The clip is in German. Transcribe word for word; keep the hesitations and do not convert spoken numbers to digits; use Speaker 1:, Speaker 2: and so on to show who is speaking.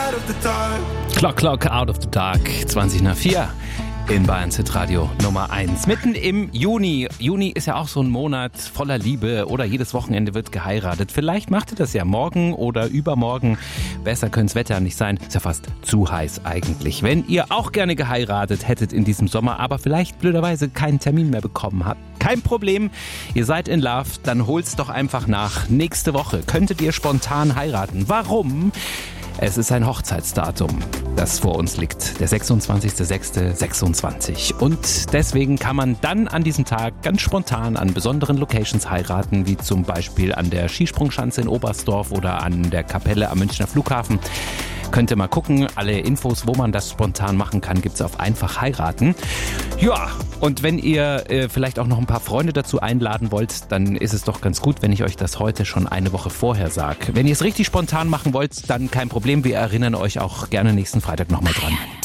Speaker 1: Clock, Clock, out of the dark, zwanzig nach vier. In Bayern Hitradio Nummer eins. Mitten im Juni. Juni ist ja auch so ein Monat voller Liebe oder jedes Wochenende wird geheiratet. Vielleicht macht ihr das ja morgen oder übermorgen. Besser könnte das Wetter nicht sein. Ist ja fast zu heiß eigentlich. Wenn ihr auch gerne geheiratet hättet in diesem Sommer, aber vielleicht blöderweise keinen Termin mehr bekommen habt, kein Problem. Ihr seid in Love, dann holt's doch einfach nach. Nächste Woche könntet ihr spontan heiraten. Warum? Es ist ein Hochzeitsdatum, das vor uns liegt, der sechsundzwanzigster sechster sechsundzwanzig. Und deswegen kann man dann an diesem Tag ganz spontan an besonderen Locations heiraten, wie zum Beispiel an der Skisprungschanze in Oberstdorf oder an der Kapelle am Münchner Flughafen. Könnt ihr mal gucken, alle Infos, wo man das spontan machen kann, gibt's auf Einfach heiraten. Ja, und wenn ihr äh, vielleicht auch noch ein paar Freunde dazu einladen wollt, dann ist es doch ganz gut, wenn ich euch das heute schon eine Woche vorher sage. Wenn ihr es richtig spontan machen wollt, dann kein Problem, wir erinnern euch auch gerne nächsten Freitag nochmal dran.